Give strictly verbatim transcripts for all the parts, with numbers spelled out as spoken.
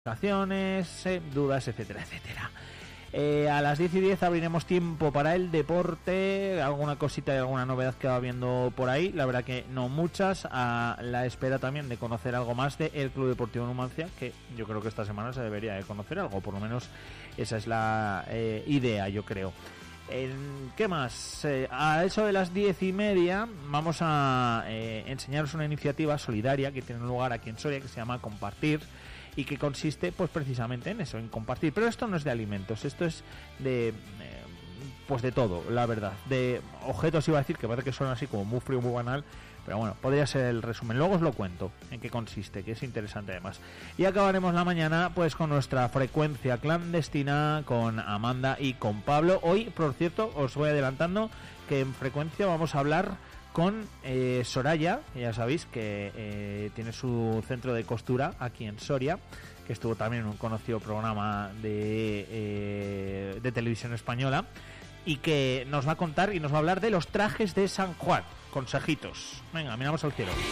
eh, dudas, etcétera, etcétera. Eh, a las diez y diez abriremos tiempo para el deporte, alguna cosita y alguna novedad que va viendo por ahí, la verdad que no muchas, a la espera también de conocer algo más de el Club Deportivo Numancia, que yo creo que esta semana se debería de conocer algo, por lo menos esa es la eh, idea, yo creo. Eh, ¿Qué más? Eh, a eso de las diez y media vamos a eh, enseñaros una iniciativa solidaria que tiene lugar aquí en Soria, que se llama Compartir, y que consiste pues precisamente en eso, en compartir. Pero esto no es de alimentos, esto es de eh, pues de todo, la verdad. De objetos iba a decir, que parece que suena así como muy frío, muy banal, pero bueno, podría ser el resumen. Luego os lo cuento en qué consiste, que es interesante además. Y acabaremos la mañana pues con nuestra frecuencia clandestina, con Amanda y con Pablo. Hoy, por cierto, os voy adelantando que en frecuencia vamos a hablar con eh, Soraya, ya sabéis que eh, tiene su centro de costura aquí en Soria, que estuvo también en un conocido programa de, eh, de televisión española, y que nos va a contar y nos va a hablar de los trajes de San Juan. Consejitos. Venga, miramos al cielo.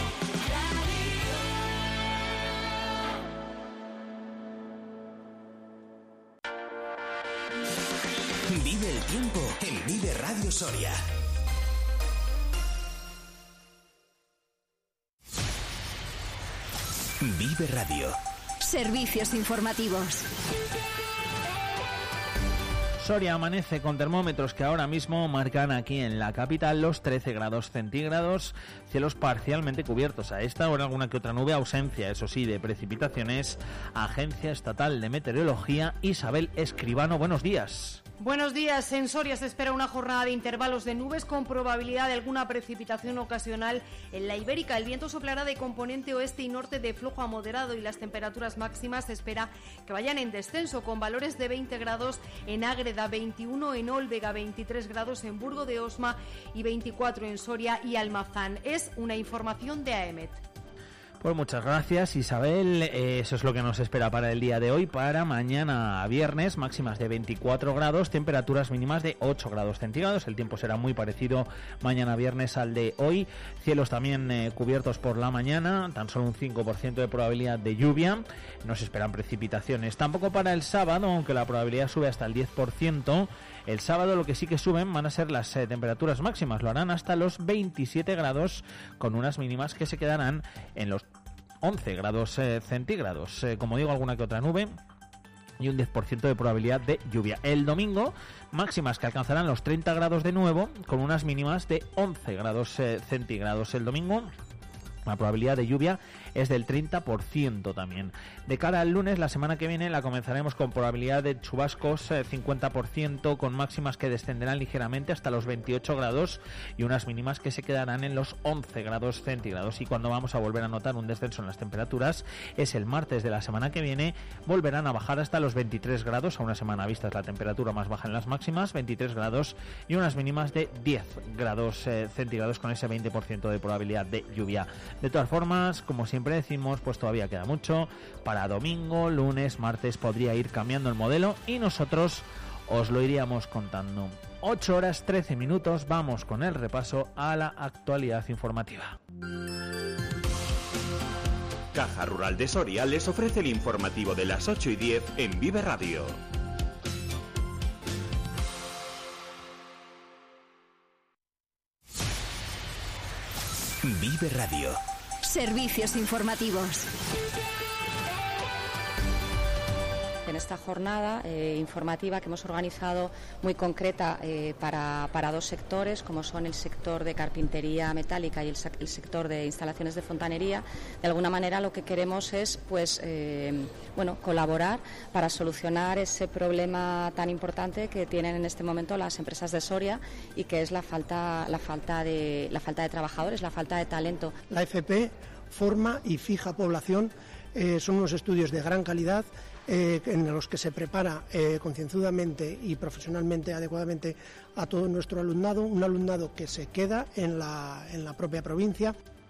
Vive el tiempo en Vive Radio Soria. Vive Radio. Servicios informativos. Soria amanece con termómetros que ahora mismo marcan aquí en la capital los trece grados centígrados, cielos parcialmente cubiertos a esta hora, alguna que otra nube, ausencia, eso sí, de precipitaciones. Agencia Estatal de Meteorología, Isabel Escribano, buenos días. Buenos días. En Soria se espera una jornada de intervalos de nubes con probabilidad de alguna precipitación ocasional en la Ibérica. El viento soplará de componente oeste y norte de flojo a moderado y las temperaturas máximas se espera que vayan en descenso, con valores de veinte grados en Ágreda, veintiuno en Olvega, veintitrés grados en Burgo de Osma y veinticuatro en Soria y Almazán. Es una información de A E M E T. Pues muchas gracias, Isabel. Eh, eso es lo que nos espera para el día de hoy. Para mañana viernes, máximas de veinticuatro grados, temperaturas mínimas de ocho grados centígrados. El tiempo será muy parecido mañana viernes al de hoy. Cielos también eh, cubiertos por la mañana, tan solo un cinco por ciento de probabilidad de lluvia. No se esperan precipitaciones. Tampoco para el sábado, aunque la probabilidad sube hasta el diez por ciento. El sábado lo que sí que suben van a ser las eh, temperaturas máximas. Lo harán hasta los veintisiete grados, con unas mínimas que se quedarán en los once grados eh, centígrados. Eh, como digo, alguna que otra nube y un diez por ciento de probabilidad de lluvia. El domingo, máximas que alcanzarán los treinta grados de nuevo, con unas mínimas de once grados eh, centígrados. El domingo la probabilidad de lluvia es del treinta por ciento también. De cara al lunes, la semana que viene, la comenzaremos con probabilidad de chubascos eh, cincuenta por ciento, con máximas que descenderán ligeramente hasta los veintiocho grados y unas mínimas que se quedarán en los once grados centígrados. Y cuando vamos a volver a notar un descenso en las temperaturas es el martes de la semana que viene. Volverán a bajar hasta los veintitrés grados. A una semana vista es la temperatura más baja en las máximas, veintitrés grados y unas mínimas de diez grados eh, centígrados, con ese veinte por ciento de probabilidad de lluvia. De todas formas, como siempre decimos, pues todavía queda mucho. Para domingo, lunes, martes podría ir cambiando el modelo y nosotros os lo iríamos contando. ocho horas trece minutos, vamos con el repaso a la actualidad informativa. Caja Rural de Soria les ofrece el informativo de las ocho y diez en Vive Radio. Vive Radio. Servicios informativos. En esta jornada eh, informativa que hemos organizado muy concreta eh, para, para dos sectores, como son el sector de carpintería metálica y el, el sector de instalaciones de fontanería, de alguna manera lo que queremos es pues eh, bueno, colaborar para solucionar ese problema tan importante que tienen en este momento las empresas de Soria, y que es la falta, la falta de, la falta de trabajadores, la falta de talento. La F P forma y fija población, eh, son unos estudios de gran calidad, Eh, en los que se prepara eh, concienzudamente y profesionalmente adecuadamente a todo nuestro alumnado, un alumnado que se queda en la, en la propia provincia.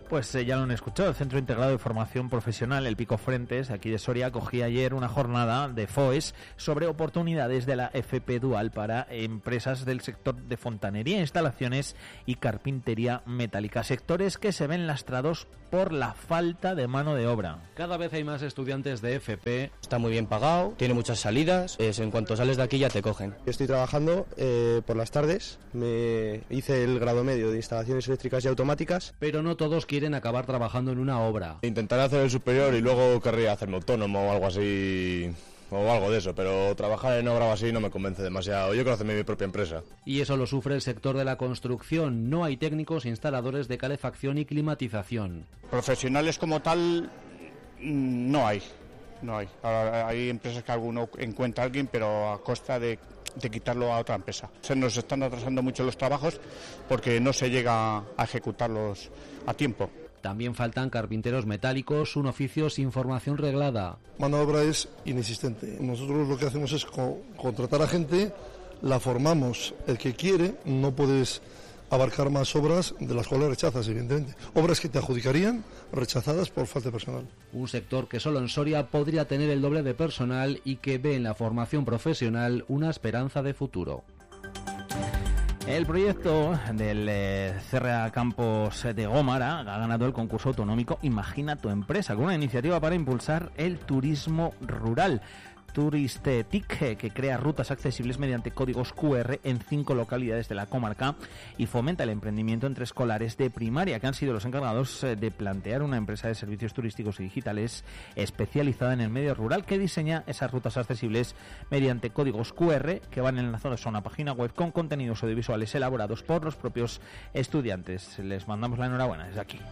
Pues eh, ya lo han escuchado, el Centro Integrado de Formación Profesional, el Pico Frentes, aquí de Soria, acogía ayer una jornada de F O E S sobre oportunidades de la F P Dual para empresas del sector de fontanería, instalaciones y carpintería metálica, sectores que se ven lastrados por la falta de mano de obra. Cada vez hay más estudiantes de F P. Está muy bien pagado, tiene muchas salidas, es, en cuanto sales de aquí ya te cogen. Estoy trabajando eh, por las tardes, me hice el grado medio de instalaciones eléctricas y automáticas. Pero no todos quieren acabar trabajando en una obra. Intentaré hacer el superior y luego querría hacerme autónomo o algo así, o algo de eso, pero trabajar en obra o así no me convence demasiado. Yo quiero hacerme mi propia empresa. Y eso lo sufre el sector de la construcción. No hay técnicos instaladores de calefacción y climatización. Profesionales como tal no hay, no hay. Hay empresas que alguno encuentra a alguien, pero a costa de de quitarlo a otra empresa. Se nos están atrasando mucho los trabajos porque no se llega a ejecutarlos a tiempo. También faltan carpinteros metálicos, un oficio sin formación reglada. Mano de obra es inexistente. Nosotros lo que hacemos es co- contratar a gente, la formamos el que quiere, no puedes abarcar más obras de las cuales rechazas, evidentemente. Obras que te adjudicarían rechazadas por falta de personal. Un sector que solo en Soria podría tener el doble de personal y que ve en la formación profesional una esperanza de futuro. El proyecto del eh, C R A Campos de Gómara ha ganado el concurso autonómico Imagina tu empresa, con una iniciativa para impulsar el turismo rural. Turistetic, que crea rutas accesibles mediante códigos Q R en cinco localidades de la comarca y fomenta el emprendimiento entre escolares de primaria, que han sido los encargados de plantear una empresa de servicios turísticos y digitales especializada en el medio rural que diseña esas rutas accesibles mediante códigos Q R que van enlazados a una página web con contenidos audiovisuales elaborados por los propios estudiantes. Les mandamos la enhorabuena desde aquí.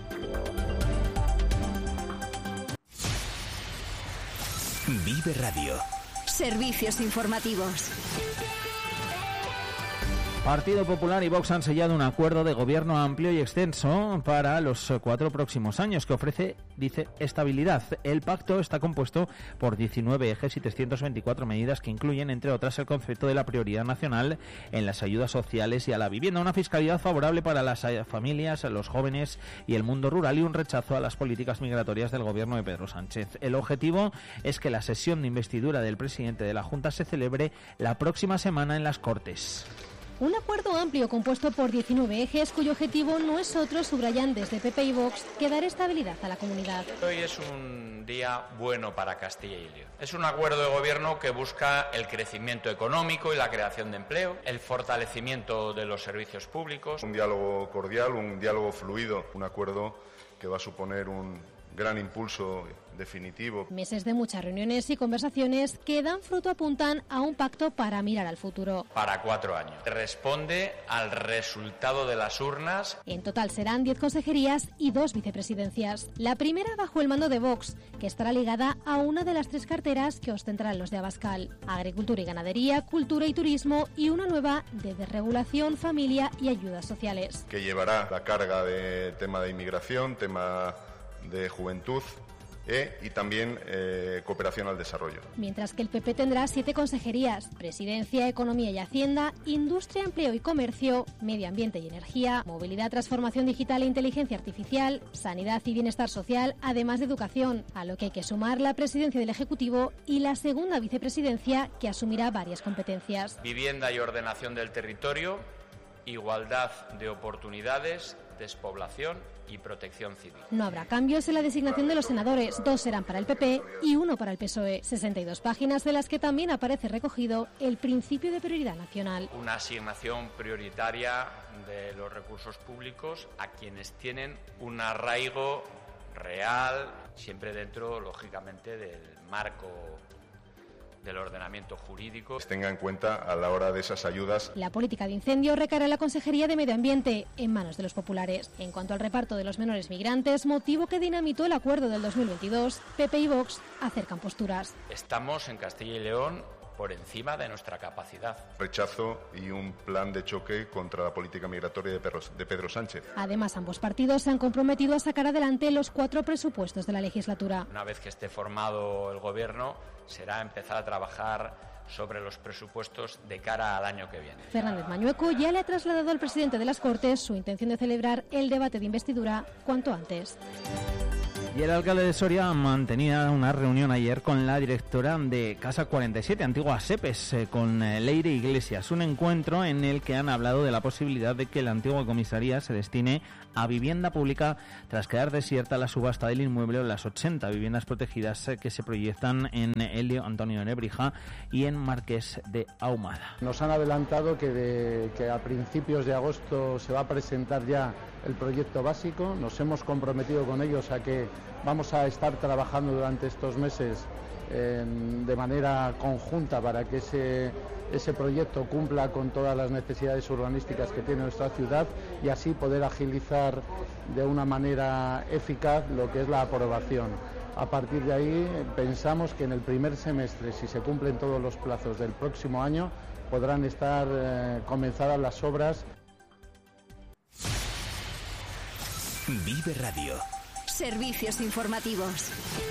Vive Radio. Servicios informativos. Partido Popular y Vox han sellado un acuerdo de gobierno amplio y extenso para los cuatro próximos años que ofrece, dice, estabilidad. El pacto está compuesto por diecinueve ejes y trescientas veinticuatro medidas que incluyen, entre otras, el concepto de la prioridad nacional en las ayudas sociales y a la vivienda, una fiscalidad favorable para las familias, los jóvenes y el mundo rural y un rechazo a las políticas migratorias del gobierno de Pedro Sánchez. El objetivo es que la sesión de investidura del presidente de la Junta se celebre la próxima semana en las Cortes. Un acuerdo amplio compuesto por diecinueve ejes cuyo objetivo no es otro, subrayan desde P P y Vox, que dar estabilidad a la comunidad. Hoy es un día bueno para Castilla y León. Es un acuerdo de gobierno que busca el crecimiento económico y la creación de empleo, el fortalecimiento de los servicios públicos. Un diálogo cordial, un diálogo fluido, un acuerdo que va a suponer un gran impulso definitivo. Meses de muchas reuniones y conversaciones que dan fruto apuntan a un pacto para mirar al futuro. Para cuatro años. Responde al resultado de las urnas. En total serán diez consejerías y dos vicepresidencias. La primera bajo el mando de Vox, que estará ligada a una de las tres carteras que ostentarán los de Abascal: Agricultura y Ganadería, Cultura y Turismo, y una nueva de Desregulación, Familia y Ayudas Sociales. Que llevará la carga de tema de inmigración, tema de juventud e, y también eh, cooperación al desarrollo. Mientras que el P P tendrá siete consejerías: Presidencia, Economía y Hacienda, Industria, Empleo y Comercio, Medio Ambiente y Energía, Movilidad, Transformación Digital e Inteligencia Artificial, Sanidad y Bienestar Social, además de Educación, a lo que hay que sumar la presidencia del Ejecutivo y la segunda vicepresidencia, que asumirá varias competencias. Vivienda y ordenación del territorio, igualdad de oportunidades, despoblación y protección civil. No habrá cambios en la designación de los senadores, dos serán para el P P y uno para el P S O E. sesenta y dos páginas de las que también aparece recogido el principio de prioridad nacional. Una asignación prioritaria de los recursos públicos a quienes tienen un arraigo real, siempre dentro, lógicamente, del marco del ordenamiento jurídico. Tenga en cuenta a la hora de esas ayudas. La política de incendio recaerá en la Consejería de Medio Ambiente, en manos de los populares. En cuanto al reparto de los menores migrantes, motivo que dinamitó el acuerdo del dos mil veintidós, P P y Vox acercan posturas. Estamos en Castilla y León por encima de nuestra capacidad. Rechazo y un plan de choque contra la política migratoria de Pedro, de Pedro Sánchez. Además, ambos partidos se han comprometido a sacar adelante los cuatro presupuestos de la legislatura. Una vez que esté formado el gobierno, será empezar a trabajar sobre los presupuestos de cara al año que viene. Fernández Mañueco ya le ha trasladado al presidente de las Cortes su intención de celebrar el debate de investidura cuanto antes. Y el alcalde de Soria mantenía una reunión ayer con la directora de Casa cuarenta y siete, antigua SEPES, eh, con eh, Leire Iglesias. Un encuentro en el que han hablado de la posibilidad de que la antigua comisaría se destine a vivienda pública tras quedar desierta la subasta del inmueble o las ochenta viviendas protegidas eh, que se proyectan en Elio Antonio de Nebrija y en Marqués de Ahumada. Nos han adelantado que, de, que a principios de agosto se va a presentar ya el proyecto básico. Nos hemos comprometido con ellos a que vamos a estar trabajando durante estos meses eh, de manera conjunta para que ese, ese proyecto cumpla con todas las necesidades urbanísticas que tiene nuestra ciudad y así poder agilizar de una manera eficaz lo que es la aprobación. A partir de ahí pensamos que en el primer semestre, si se cumplen todos los plazos del próximo año, podrán estar eh, comenzadas las obras. Vive Radio. Servicios informativos.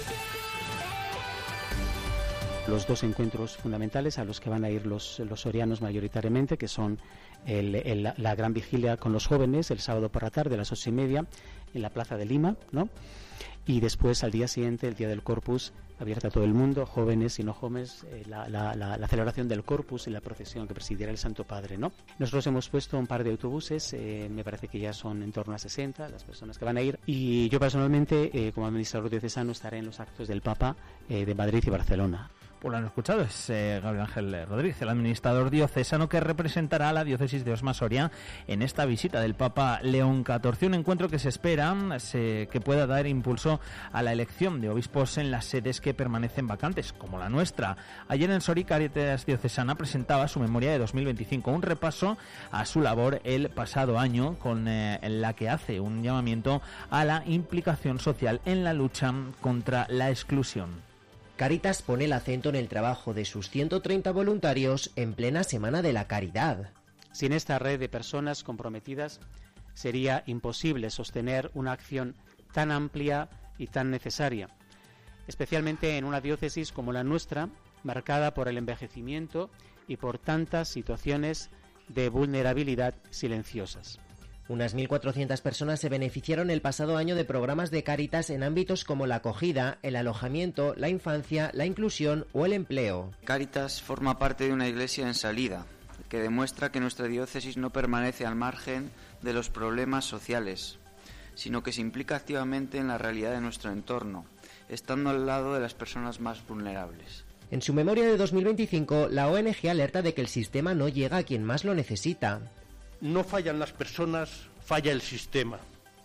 Los dos encuentros fundamentales a los que van a ir los, los sorianos mayoritariamente, que son el, el, la gran vigilia con los jóvenes el sábado por la tarde a las ocho y media en la Plaza de Lima, ¿no? Y después al día siguiente, el Día del Corpus, abierta a todo el mundo, jóvenes y no jóvenes, eh, la, la, la, la celebración del Corpus y la procesión que presidirá el Santo Padre, ¿no? Nosotros hemos puesto un par de autobuses, eh, me parece que ya son en torno a sesenta las personas que van a ir, y yo personalmente, eh, como administrador diocesano, estaré en los actos del Papa eh, de Madrid y Barcelona. Pues lo han escuchado, es eh, Gabriel Ángel Rodríguez, el administrador diocesano que representará a la diócesis de Osma Soria en esta visita del Papa León catorce, un encuentro que se espera se, que pueda dar impulso a la elección de obispos en las sedes que permanecen vacantes, como la nuestra. Ayer en Soria, Cáritas Diocesana presentaba su memoria de dos mil veinticinco, un repaso a su labor el pasado año, con eh, la que hace un llamamiento a la implicación social en la lucha contra la exclusión. Cáritas pone el acento en el trabajo de sus ciento treinta voluntarios en plena Semana de la Caridad. Sin esta red de personas comprometidas sería imposible sostener una acción tan amplia y tan necesaria, especialmente en una diócesis como la nuestra, marcada por el envejecimiento y por tantas situaciones de vulnerabilidad silenciosas. Unas mil cuatrocientas personas se beneficiaron el pasado año de programas de Cáritas en ámbitos como la acogida, el alojamiento, la infancia, la inclusión o el empleo. Cáritas forma parte de una iglesia en salida, que demuestra que nuestra diócesis no permanece al margen de los problemas sociales, sino que se implica activamente en la realidad de nuestro entorno, estando al lado de las personas más vulnerables. En su memoria de dos mil veinticinco, la O N G alerta de que el sistema no llega a quien más lo necesita. No fallan las personas, falla el sistema.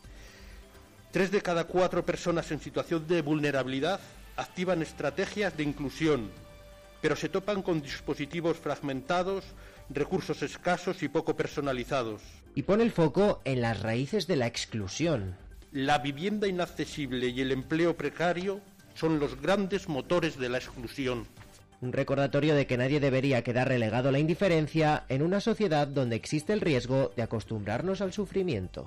Tres de cada cuatro personas en situación de vulnerabilidad activan estrategias de inclusión, pero se topan con dispositivos fragmentados, recursos escasos y poco personalizados. Y pone el foco en las raíces de la exclusión. La vivienda inaccesible y el empleo precario son los grandes motores de la exclusión. Un recordatorio de que nadie debería quedar relegado a la indiferencia en una sociedad donde existe el riesgo de acostumbrarnos al sufrimiento.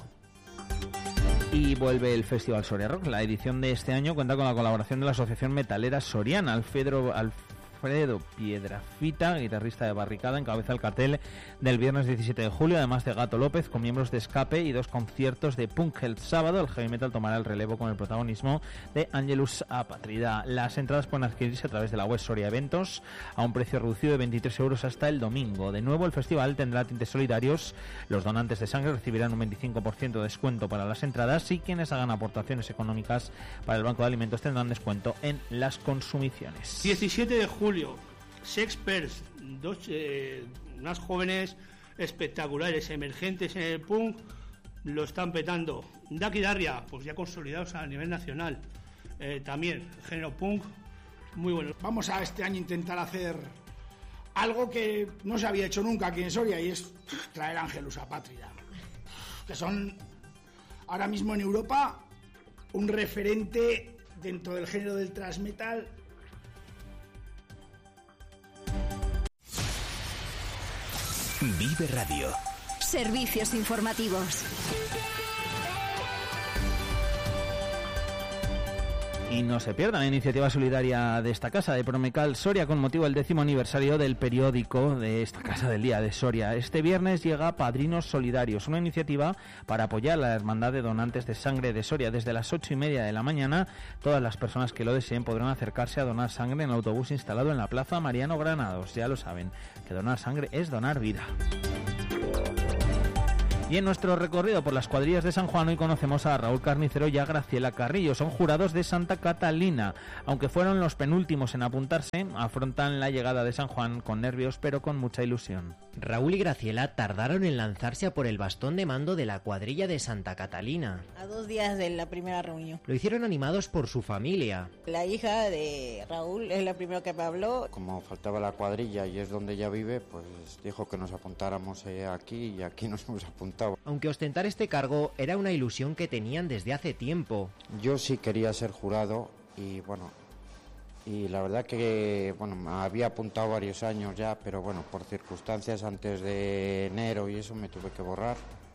Y vuelve el Festival Soria Rock. La edición de este año cuenta con la colaboración de la Asociación Metalera Soriana. Alfredo, Alfredo Piedrafita, guitarrista de Barricada, encabeza el cartel del viernes diecisiete de julio, además de Gato López, con miembros de Escape y dos conciertos de punk. El sábado el heavy metal tomará el relevo con el protagonismo de Angelus Apatrida. Las entradas pueden adquirirse a través de la web Soria Eventos a un precio reducido de veintitrés euros hasta el domingo. De nuevo, el festival tendrá tintes solidarios. Los donantes de sangre recibirán un veinticinco por ciento de descuento para las entradas y quienes hagan aportaciones económicas para el Banco de Alimentos tendrán descuento en las consumiciones. diecisiete de julio, Sexperts, dos, eh, unas jóvenes espectaculares, emergentes en el punk, lo están petando. Daki Darria, pues ya consolidados a nivel nacional. Eh, también, género punk, muy bueno. Vamos a este año intentar hacer algo que no se había hecho nunca aquí en Soria, y es traer Angelus Apatrida, que son ahora mismo en Europa un referente dentro del género del thrash metal. Vive Radio. Servicios informativos. Y no se pierdan la iniciativa solidaria de esta casa de Promecal Soria con motivo del décimo aniversario del periódico de esta casa del Día de Soria. Este viernes llega Padrinos Solidarios, una iniciativa para apoyar la Hermandad de Donantes de Sangre de Soria. Desde las ocho y media de la mañana, todas las personas que lo deseen podrán acercarse a donar sangre en el autobús instalado en la Plaza Mariano Granados. Ya lo saben, que donar sangre es donar vida. Y en nuestro recorrido por las cuadrillas de San Juan hoy conocemos a Raúl Carnicero y a Graciela Carrillo. Son jurados de Santa Catalina. Aunque fueron los penúltimos en apuntarse, afrontan la llegada de San Juan con nervios pero con mucha ilusión. Raúl y Graciela tardaron en lanzarse a por el bastón de mando de la cuadrilla de Santa Catalina. A dos días de la primera reunión. Lo hicieron animados por su familia. La hija de Raúl es la primera que me habló. Como faltaba la cuadrilla y es donde ella vive, pues dijo que nos apuntáramos aquí y aquí nos hemos apuntado. Aunque ostentar este cargo era una ilusión que tenían desde hace tiempo. Yo sí quería ser jurado y bueno, y la verdad que bueno, me había apuntado varios años ya, pero bueno, por circunstancias antes de enero y eso me tuve que borrar.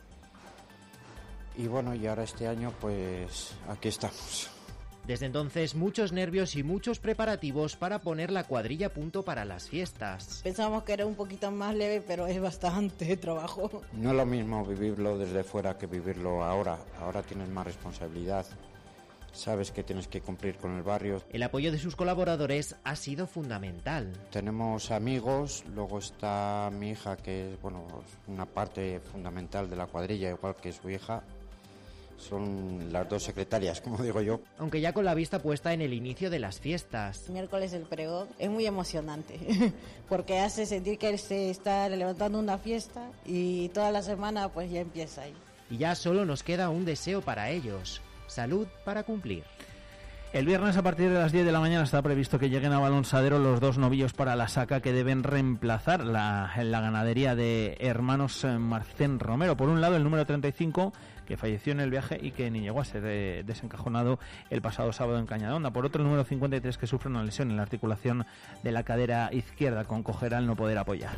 Y bueno, y ahora este año pues aquí estamos. Desde entonces, muchos nervios y muchos preparativos para poner la cuadrilla a punto para las fiestas. Pensamos que era un poquito más leve, pero es bastante trabajo. No es lo mismo vivirlo desde fuera que vivirlo ahora. Ahora tienes más responsabilidad. Sabes que tienes que cumplir con el barrio. El apoyo de sus colaboradores ha sido fundamental. Tenemos amigos, luego está mi hija, que es bueno, una parte fundamental de la cuadrilla, igual que su hija. Son las dos secretarias, como digo yo. Aunque ya con la vista puesta en el inicio de las fiestas. Miércoles el pregón es muy emocionante porque hace sentir que se está levantando una fiesta y toda la semana pues ya empieza ahí. Y ya solo nos queda un deseo para ellos: salud para cumplir. El viernes a partir de las diez de la mañana está previsto que lleguen a Balonsadero los dos novillos para la saca que deben reemplazar la, la ganadería de hermanos Marcén Romero. Por un lado, el número treinta y cinco, que falleció en el viaje y que ni llegó a ser eh, desencajonado el pasado sábado en Cañadonda. Por otro, el número cincuenta y tres, que sufre una lesión en la articulación de la cadera izquierda con cojera al no poder apoyar.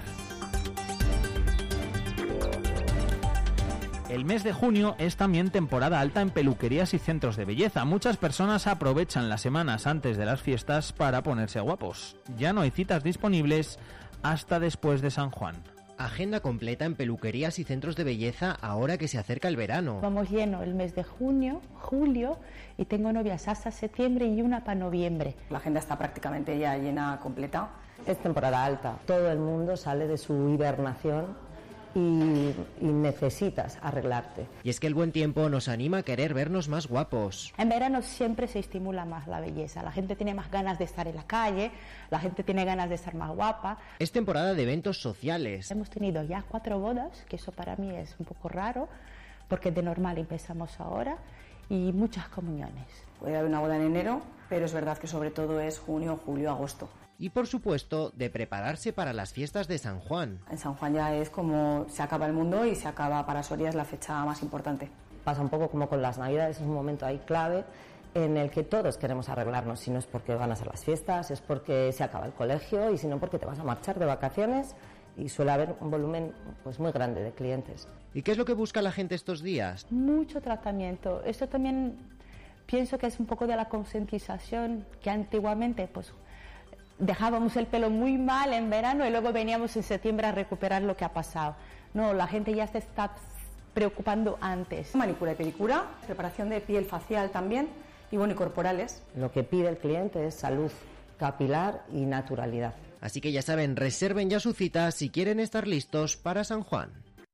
El mes de junio es también temporada alta en peluquerías y centros de belleza. Muchas personas aprovechan las semanas antes de las fiestas para ponerse guapos. Ya no hay citas disponibles hasta después de San Juan. Agenda completa en peluquerías y centros de belleza ahora que se acerca el verano. Vamos lleno el mes de junio, julio, y tengo novias hasta septiembre y una para noviembre. La agenda está prácticamente ya llena, completa. Es temporada alta. Todo el mundo sale de su hibernación y, y necesitas arreglarte. Y es que el buen tiempo nos anima a querer vernos más guapos. En verano siempre se estimula más la belleza. La gente tiene más ganas de estar en la calle, la gente tiene ganas de estar más guapa. Es temporada de eventos sociales. Hemos tenido ya cuatro bodas, que eso para mí es un poco raro, porque de normal empezamos ahora, y muchas comuniones. Puede haber una boda en enero, pero es verdad que sobre todo es junio, julio, agosto. Y por supuesto, de prepararse para las fiestas de San Juan. En San Juan ya es como se acaba el mundo y se acaba, para Soria es la fecha más importante. Pasa un poco como con las Navidades, es un momento ahí clave en el que todos queremos arreglarnos, si no es porque van a ser las fiestas, es porque se acaba el colegio y si no porque te vas a marchar de vacaciones y suele haber un volumen pues muy grande de clientes. ¿Y qué es lo que busca la gente estos días? Mucho tratamiento. Esto también pienso que es un poco de la concientización, que antiguamente pues dejábamos el pelo muy mal en verano y luego veníamos en septiembre a recuperar lo que ha pasado. No, la gente ya se está preocupando antes. Manicura y pedicura, preparación de piel facial también y bueno, y corporales. Lo que pide el cliente es salud capilar y naturalidad. Así que ya saben, reserven ya su cita si quieren estar listos para San Juan.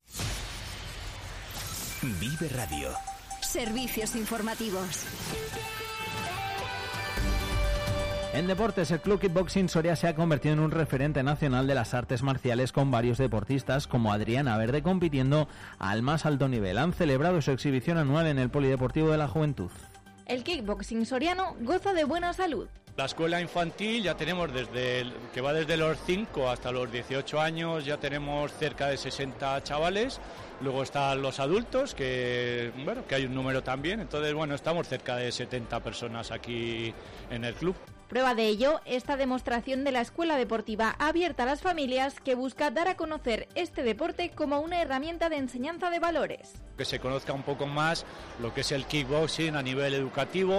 Vive Radio. Servicios informativos. En deportes, el Club Kickboxing Soria se ha convertido en un referente nacional de las artes marciales con varios deportistas como Adriana Verde compitiendo al más alto nivel. Han celebrado su exhibición anual en el Polideportivo de la Juventud. El kickboxing soriano goza de buena salud. La escuela infantil ya tenemos desde el, que va desde los cinco hasta los dieciocho años, ya tenemos cerca de sesenta chavales. Luego están los adultos, que bueno, que hay un número también. Entonces, bueno, estamos cerca de setenta personas aquí en el club. Prueba de ello, esta demostración de la escuela deportiva abierta a las familias que busca dar a conocer este deporte como una herramienta de enseñanza de valores. Que se conozca un poco más lo que es el kickboxing a nivel educativo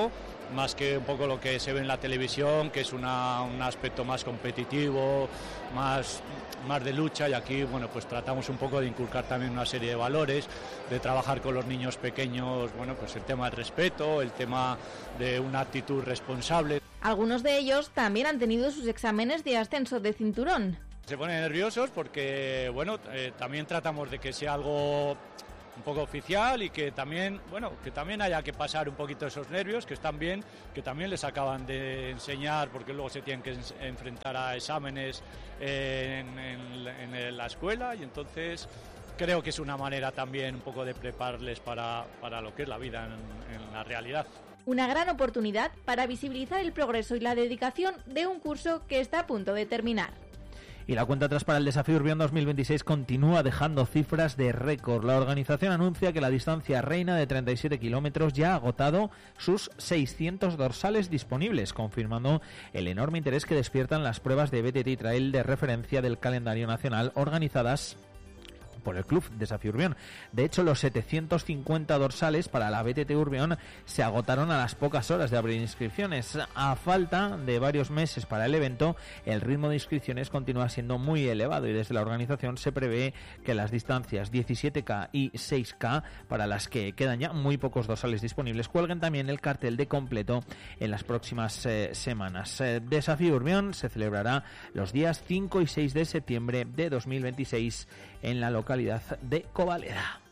más que un poco lo que se ve en la televisión, que es una, un aspecto más competitivo, más, más de lucha, y aquí bueno, pues tratamos un poco de inculcar también una serie de valores, de trabajar con los niños pequeños, bueno, pues el tema del respeto, el tema de una actitud responsable. Algunos de ellos también han tenido sus exámenes de ascenso de cinturón. Se ponen nerviosos porque, bueno, eh, también tratamos de que sea algo un poco oficial y que también, bueno, que también haya que pasar un poquito esos nervios, que están bien, que también les acaban de enseñar, porque luego se tienen que enfrentar a exámenes en, en, en la escuela, y entonces creo que es una manera también un poco de prepararles para, para lo que es la vida en, en la realidad. Una gran oportunidad para visibilizar el progreso y la dedicación de un curso que está a punto de terminar. Y la cuenta atrás para el Desafío Urbión dos mil veintiséis continúa dejando cifras de récord. La organización anuncia que la distancia reina de treinta y siete kilómetros ya ha agotado sus seiscientos dorsales disponibles, confirmando el enorme interés que despiertan las pruebas de B T T Trail de referencia del calendario nacional organizadas por el Club Desafío Urbión. De hecho, los setecientos cincuenta dorsales para la B T T Urbión se agotaron a las pocas horas de abrir inscripciones. A falta de varios meses para el evento, el ritmo de inscripciones continúa siendo muy elevado y desde la organización se prevé que las distancias diecisiete kilómetros y seis kilómetros, para las que quedan ya muy pocos dorsales disponibles, cuelguen también el cartel de completo en las próximas eh, semanas. Eh, Desafío Urbión se celebrará los días cinco y seis de septiembre de dos mil veintiséis en la localidad de Covaleda.